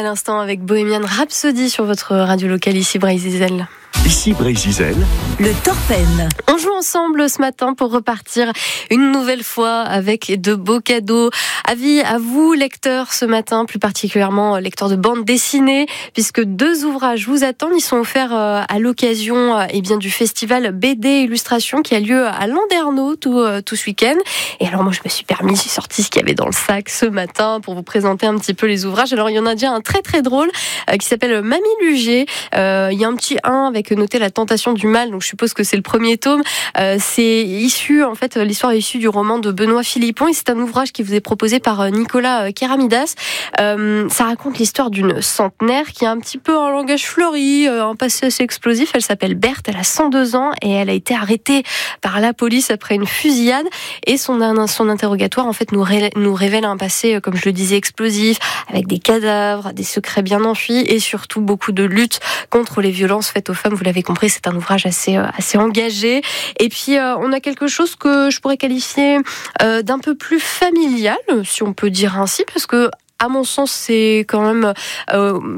à l'instant avec Bohemian Rhapsody sur votre radio locale ici Brésil. Ici Brésil, le Torpen. On joue ensemble ce matin pour repartir une nouvelle fois avec de beaux cadeaux. Avis à vous, lecteurs, ce matin, plus particulièrement lecteurs de bande dessinée, puisque 2 ouvrages vous attendent. Ils sont offerts à l'occasion du festival BD Illustration qui a lieu à Landerneau tout ce week-end. Et alors moi, je me suis permis, j'ai sorti ce qu'il y avait dans le sac ce matin pour vous présenter un petit peu les ouvrages. Alors il y en a déjà un très très drôle qui s'appelle Mamie Luger. Il y a un petit 1 avec noté La tentation du mal, donc je suppose que c'est le premier tome. C'est issu, en fait, l'histoire est issue du roman de Benoît Philippon et c'est un ouvrage qui vous est proposé par Nicolas Keramidas. Ça raconte l'histoire d'une centenaire qui a un petit peu un langage fleuri, un passé assez explosif. Elle s'appelle Berthe, elle a 102 ans et elle a été arrêtée par la police après une fusillade et son interrogatoire, en fait, nous révèle un passé, comme je le disais, explosif, avec des cadavres, des secrets bien enfuis et surtout beaucoup de lutte contre les violences faites aux femmes. Vous l'avez compris, c'est un ouvrage assez engagé. Et puis, on a quelque chose que je pourrais qualifier d'un peu plus familial, si on peut dire ainsi, parce que à mon sens, c'est quand même